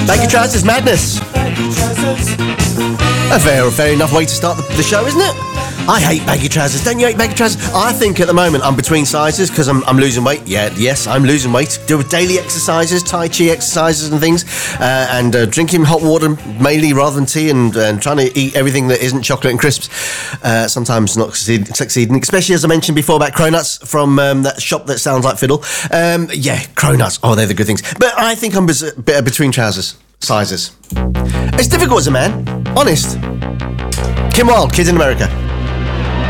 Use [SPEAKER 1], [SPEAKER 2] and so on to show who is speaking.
[SPEAKER 1] Baggy trousers madness. A fair enough way to start the show, isn't it? I hate baggy trousers. Don't you hate baggy trousers? I think at the moment I'm between sizes because I'm losing weight. Yes, I'm losing weight. Do daily exercises, Tai Chi exercises and things, and drinking hot water mainly rather than tea, and trying to eat everything that isn't chocolate and crisps. Sometimes not succeeding, especially as I mentioned before about cronuts from that shop that sounds like fiddle. Cronuts. Oh, they're the good things. But I think I'm a bit between trousers sizes. It's difficult as a man. Honest. Kim Wilde, Kids in America.